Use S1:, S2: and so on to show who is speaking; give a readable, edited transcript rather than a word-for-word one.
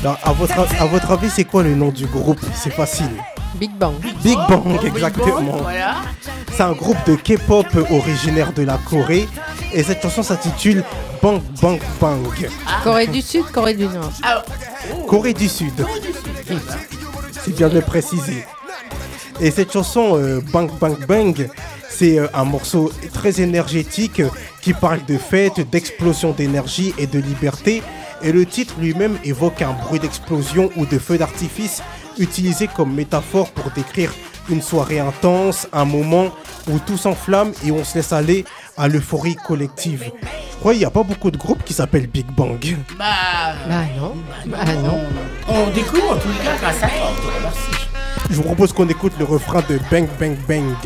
S1: Alors, à votre avis, c'est quoi le nom du groupe? C'est facile.
S2: Big Bang.
S1: Big Bang, exactement.
S3: Voilà.
S1: C'est un groupe de K-pop originaire de la Corée. Et cette chanson s'intitule Bang Bang Bang.
S2: Corée du Sud, Corée du Nord.
S3: Ah,
S1: Corée du Sud. C'est bien de le préciser. Et cette chanson Bang Bang Bang, c'est un morceau très énergétique qui parle de fête, d'explosion d'énergie et de liberté. Et le titre lui-même évoque un bruit d'explosion ou de feu d'artifice utilisé comme métaphore pour décrire une soirée intense, un moment où tout s'enflamme et on se laisse aller à l'euphorie collective. Je crois qu'il n'y a pas beaucoup de groupes qui s'appellent Big Bang.
S3: bah
S2: Non. Non.
S3: on découvre en tous les cas grâce à toi. Merci.
S1: Je vous propose qu'on écoute le refrain de Bang Bang Bang.